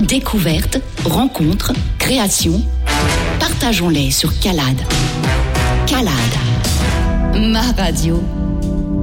Découvertes, rencontres, créations. Partageons-les sur CALAD. CALAD. Ma radio.